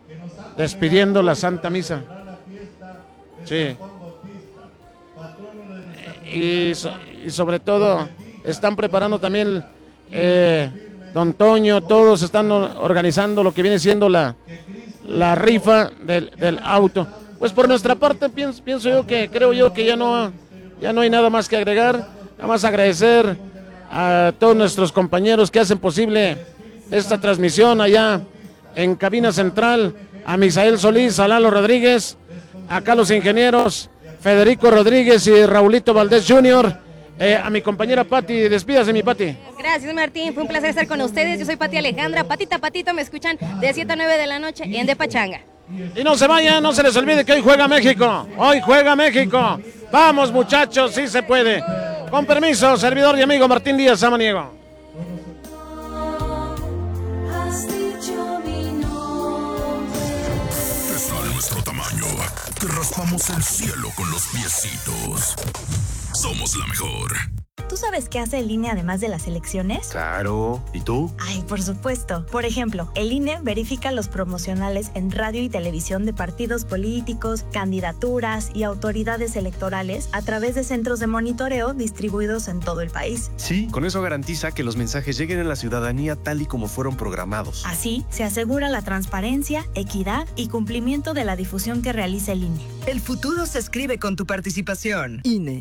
despidiendo la Santa Misa. Sí. Y sobre todo están preparando también don Toño, todos están organizando lo que viene siendo la rifa del auto. Pues por nuestra parte creo yo que ya no hay nada más que agregar, nada más agradecer a todos nuestros compañeros que hacen posible esta transmisión allá en cabina central, a Misael Solís, a Lalo Rodríguez, acá los ingenieros Federico Rodríguez y Raulito Valdés Jr., a mi compañera Pati. Despídase, mi Pati. Gracias, Martín, fue un placer estar con ustedes. Yo soy Pati Alejandra, Patita Patito, me escuchan de 7 a 9 de la noche en De Pachanga. Y no se vayan, no se les olvide que hoy juega México. Hoy juega México. Vamos, muchachos, sí se puede. Con permiso, servidor y amigo Martín Díaz Samaniego. Está de nuestro tamaño. Te raspamos el cielo con los piecitos. Somos la mejor. ¿Tú sabes qué hace el INE además de las elecciones? Claro. ¿Y tú? Ay, por supuesto. Por ejemplo, el INE verifica los promocionales en radio y televisión de partidos políticos, candidaturas y autoridades electorales a través de centros de monitoreo distribuidos en todo el país. Sí, con eso garantiza que los mensajes lleguen a la ciudadanía tal y como fueron programados. Así, se asegura la transparencia, equidad y cumplimiento de la difusión que realiza el INE. El futuro se escribe con tu participación. INE.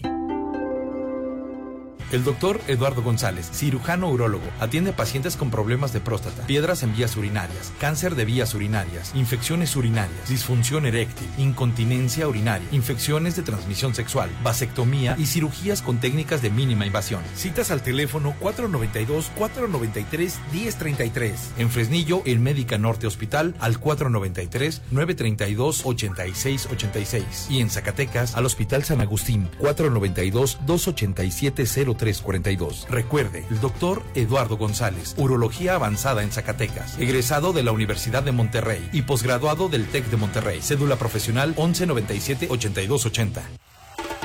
El doctor Eduardo González, cirujano urólogo, atiende a pacientes con problemas de próstata, piedras en vías urinarias, cáncer de vías urinarias, infecciones urinarias, disfunción eréctil, incontinencia urinaria, infecciones de transmisión sexual, vasectomía y cirugías con técnicas de mínima invasión. Citas al teléfono 492-493-1033. En Fresnillo, en Médica Norte Hospital, al 493-932-8686. Y en Zacatecas, al Hospital San Agustín, 492-287-0342. Recuerde, el doctor Eduardo González, urología avanzada en Zacatecas, egresado de la Universidad de Monterrey y posgraduado del TEC de Monterrey. Cédula profesional 1197-8280.